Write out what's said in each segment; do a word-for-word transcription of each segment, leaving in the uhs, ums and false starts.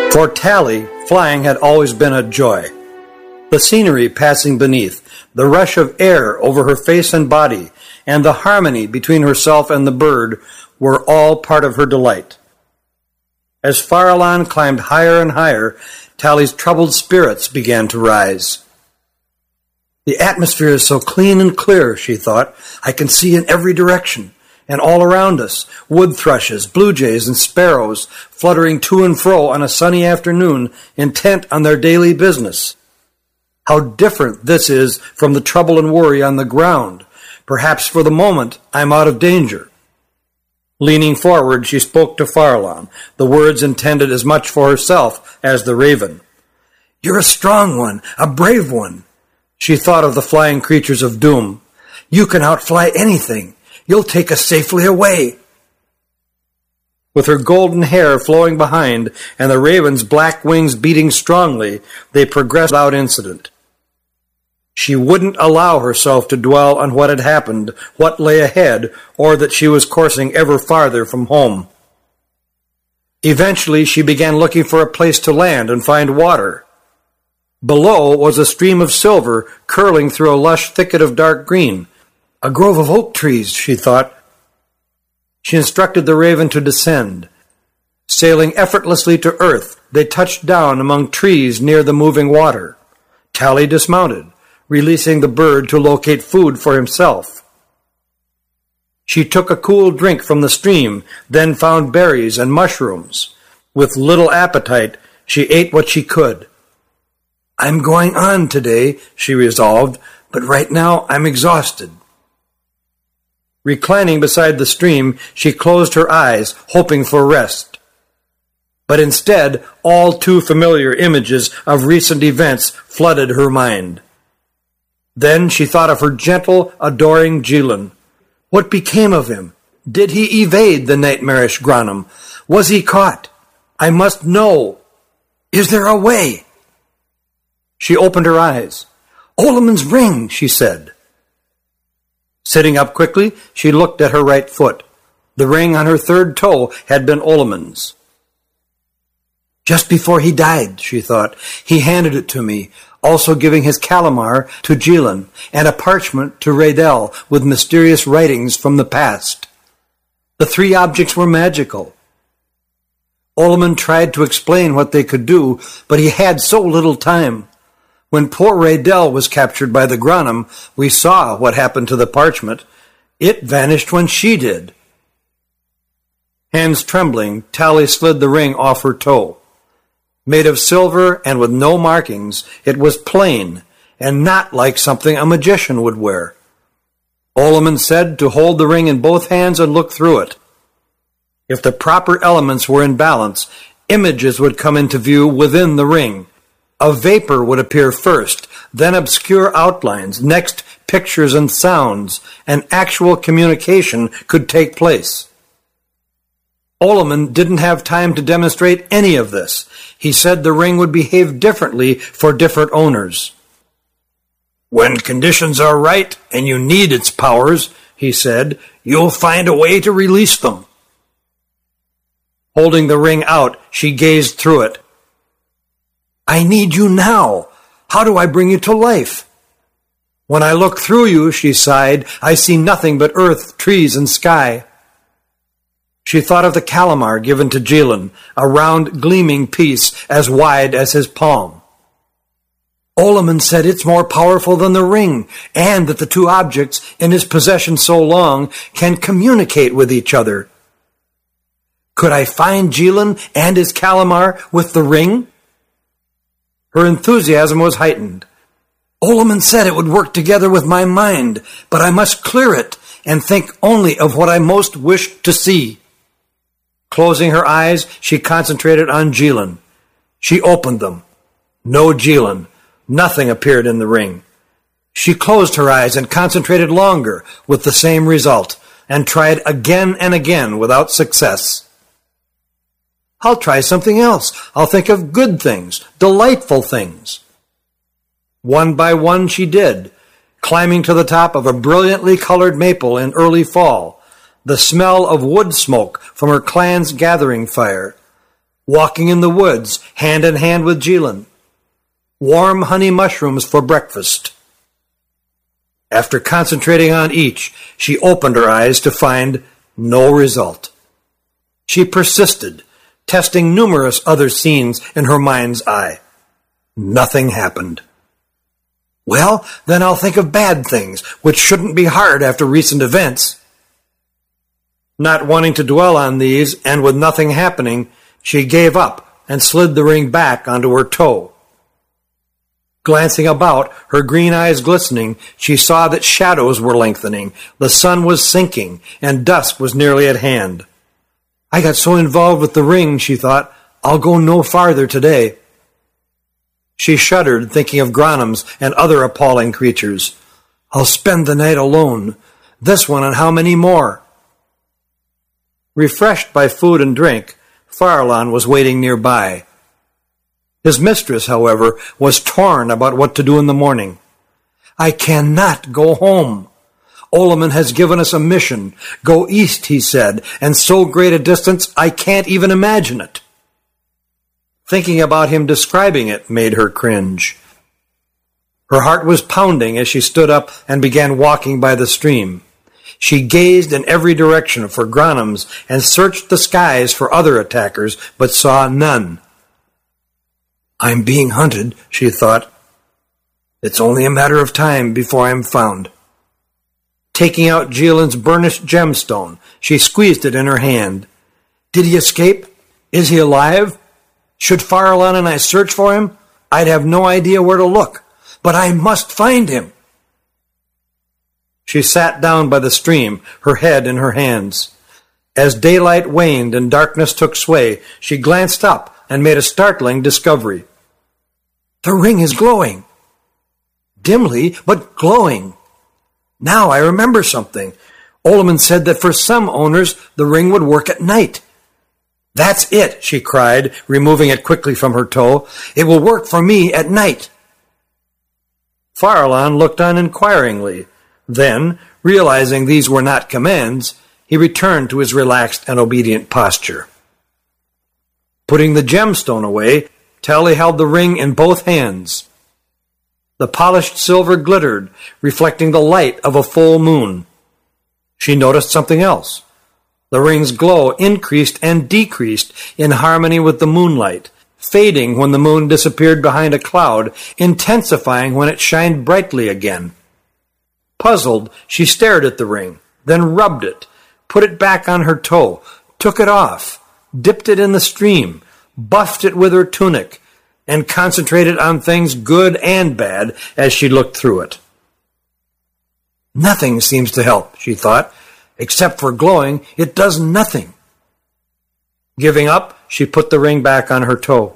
For Tally, flying had always been a joy. The scenery passing beneath, the rush of air over her face and body, and the harmony between herself and the bird were all part of her delight. As Farallon climbed higher and higher, Tally's troubled spirits began to rise. The atmosphere is so clean and clear, she thought. I can see in every direction, and all around us, wood thrushes, blue jays, and sparrows fluttering to and fro on a sunny afternoon, intent on their daily business. How different this is from the trouble and worry on the ground. Perhaps for the moment I'm out of danger. Leaning forward, she spoke to Farallon, the words intended as much for herself as the raven. You're a strong one, a brave one. She thought of the flying creatures of doom. You can outfly anything. You'll take us safely away. With her golden hair flowing behind and the raven's black wings beating strongly, they progressed without incident. She wouldn't allow herself to dwell on what had happened, what lay ahead, or that she was coursing ever farther from home. Eventually, she began looking for a place to land and find water. Below was a stream of silver curling through a lush thicket of dark green. A grove of oak trees, she thought. She instructed the raven to descend. Sailing effortlessly to earth, they touched down among trees near the moving water. Tally dismounted, releasing the bird to locate food for himself. She took a cool drink from the stream, then found berries and mushrooms. With little appetite, she ate what she could. I'm going on today, she resolved, but right now I'm exhausted. Reclining beside the stream, she closed her eyes, hoping for rest. But instead, all too familiar images of recent events flooded her mind. Then she thought of her gentle, adoring Jilin. What became of him? Did he evade the nightmarish Granum? Was he caught? I must know. Is there a way? She opened her eyes. Olamon's ring, she said. Sitting up quickly, she looked at her right foot. The ring on her third toe had been Olamon's. Just before he died, she thought, he handed it to me, also giving his calamar to Jilin and a parchment to Raydell with mysterious writings from the past. The three objects were magical. Olamon tried to explain what they could do, but he had so little time. When poor Raydell was captured by the Granum, we saw what happened to the parchment. It vanished when she did. Hands trembling, Tally slid the ring off her toe. Made of silver and with no markings, it was plain and not like something a magician would wear. Olamon said to hold the ring in both hands and look through it. If the proper elements were in balance, images would come into view within the ring. A vapor would appear first, then obscure outlines, next pictures and sounds, and actual communication could take place. Olamon didn't have time to demonstrate any of this. He said the ring would behave differently for different owners. When conditions are right and you need its powers, he said, you'll find a way to release them. Holding the ring out, she gazed through it. I need you now. How do I bring you to life? When I look through you, she sighed, I see nothing but earth, trees, and sky. She thought of the calamar given to Jilin, a round, gleaming piece as wide as his palm. Olamon said it's more powerful than the ring, and that the two objects in his possession so long can communicate with each other. Could I find Jilin and his calamar with the ring? Her enthusiasm was heightened. Olamon said it would work together with my mind, but I must clear it and think only of what I most wished to see. Closing her eyes, she concentrated on Jilin. She opened them. No Jilin. Nothing appeared in the ring. She closed her eyes and concentrated longer with the same result, and tried again and again without success. I'll try something else. I'll think of good things, delightful things. One by one she did, climbing to the top of a brilliantly colored maple in early fall, the smell of wood smoke from her clan's gathering fire, walking in the woods hand in hand with Jilin, warm honey mushrooms for breakfast. After concentrating on each, she opened her eyes to find no result. She persisted, testing numerous other scenes in her mind's eye. Nothing happened. Well, then I'll think of bad things, which shouldn't be hard after recent events. Not wanting to dwell on these, and with nothing happening, she gave up and slid the ring back onto her toe. Glancing about, her green eyes glistening, she saw that shadows were lengthening, the sun was sinking, and dusk was nearly at hand. I got so involved with the ring, she thought, I'll go no farther today. She shuddered, thinking of Granims and other appalling creatures. I'll spend the night alone. This one and how many more? Refreshed by food and drink, Farallon was waiting nearby. His mistress, however, was torn about what to do in the morning. I cannot go home. Oleman has given us a mission. Go east, he said, and so great a distance I can't even imagine it. Thinking about him describing it made her cringe. Her heart was pounding as she stood up and began walking by the stream. She gazed in every direction for Granims and searched the skies for other attackers, but saw none. I'm being hunted, she thought. It's only a matter of time before I'm found. Taking out Jilin's burnished gemstone, she squeezed it in her hand. Did he escape? Is he alive? Should Farallon and I search for him, I'd have no idea where to look. But I must find him. She sat down by the stream, her head in her hands. As daylight waned and darkness took sway, she glanced up and made a startling discovery. The ring is glowing. Dimly, but glowing. Now I remember something. Oleman said that for some owners, the ring would work at night. That's it, she cried, removing it quickly from her toe. It will work for me at night. Farallon looked on inquiringly. Then, realizing these were not commands, he returned to his relaxed and obedient posture. Putting the gemstone away, Tally held the ring in both hands. The polished silver glittered, reflecting the light of a full moon. She noticed something else. The ring's glow increased and decreased in harmony with the moonlight, fading when the moon disappeared behind a cloud, intensifying when it shined brightly again. Puzzled, she stared at the ring, then rubbed it, put it back on her toe, took it off, dipped it in the stream, buffed it with her tunic, and concentrated on things good and bad as she looked through it. Nothing seems to help, she thought. Except for glowing, it does nothing. Giving up, she put the ring back on her toe.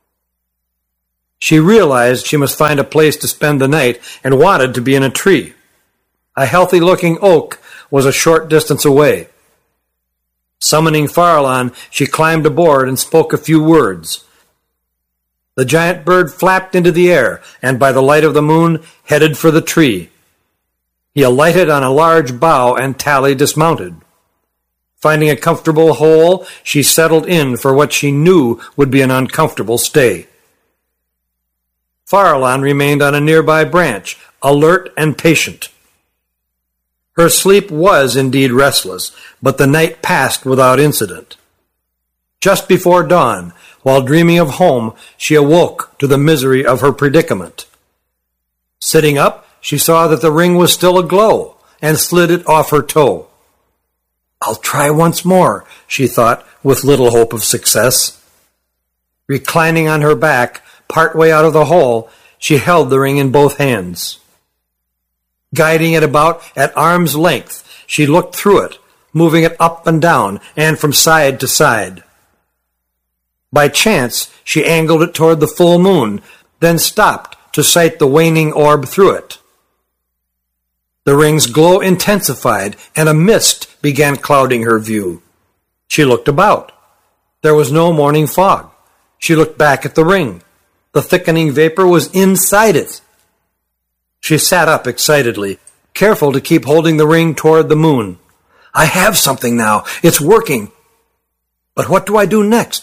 She realized she must find a place to spend the night and wanted to be in a tree. A healthy-looking oak was a short distance away. Summoning Farallon, she climbed aboard and spoke a few words. The giant bird flapped into the air, and by the light of the moon, headed for the tree. He alighted on a large bough, and Tally dismounted. Finding a comfortable hole, she settled in for what she knew would be an uncomfortable stay. Farallon remained on a nearby branch, alert and patient. Her sleep was indeed restless, but the night passed without incident. Just before dawn, while dreaming of home, she awoke to the misery of her predicament. Sitting up, she saw that the ring was still aglow, and slid it off her toe. I'll try once more, she thought, with little hope of success. Reclining on her back, part way out of the hole, she held the ring in both hands. Guiding it about at arm's length, she looked through it, moving it up and down, and from side to side. By chance, she angled it toward the full moon, then stopped to sight the waning orb through it. The ring's glow intensified, and a mist began clouding her view. She looked about. There was no morning fog. She looked back at the ring. The thickening vapor was inside it. She sat up excitedly, careful to keep holding the ring toward the moon. I have something now. It's working. But what do I do next?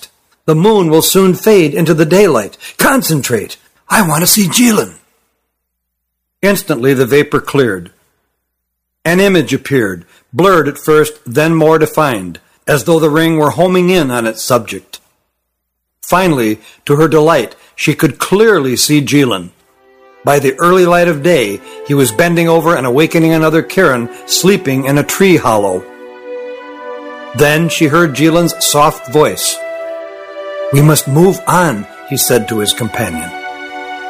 The moon will soon fade into the daylight. Concentrate. I want to see Jilin. Instantly the vapor cleared. An image appeared, blurred at first, then more defined, as though the ring were homing in on its subject. Finally, to her delight, she could clearly see Jilin. By the early light of day, he was bending over and awakening another Kirin sleeping in a tree hollow. Then she heard Jilin's soft voice. "We must move on," he said to his companion.